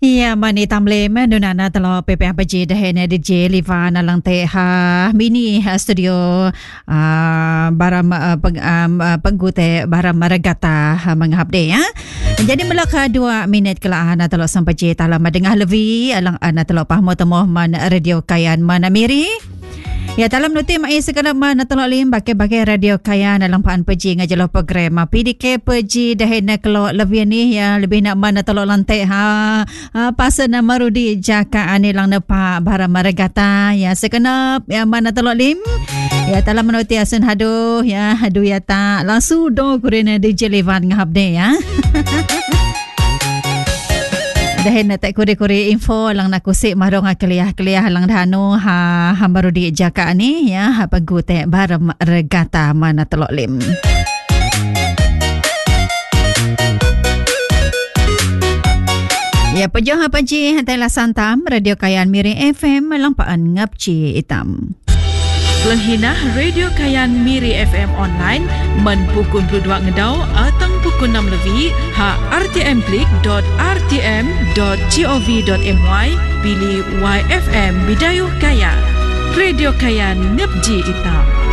Ya mani tamle menunana talo PPH Baji dahene DJ Livana lang te ha mini studio baram penggute baram maragata menghabde ya. Jadi melaka 2 minit kelaan talo sampai je tala madengah levi alang ana talo pahmo temoh man radio kayan manamiri. Ya dalam nuti mai segala mana tolak lim bagai-bagai radio kaya dalam paan peji ngajalo program PDK peji dahena kalau lebih ni ya lebih nak mana tolak lantai pasal nama Rudi jaka ani lang nepa bara maragata ya sekenap ya mana tolak lim ya dalam nuti asun hadu ya tak langsung do kurena DJ Levan nghabde ya. Dahil tak kuri-kuri info lang nakusik marong keliyah lang dhanu baru di jaka ni ya pagute baram regata mana telok lim. Ya pejong paji hantai santam radio kayan Miri FM lampaan ngapci hitam. Langhinah Radio Kayan Miri FM online men pukul 22 ngedau atang pukul 6 lebih rtm.rtm.gov.my pilih YFM Bidayuh Kayan. Radio Kayan Ngepji Itam.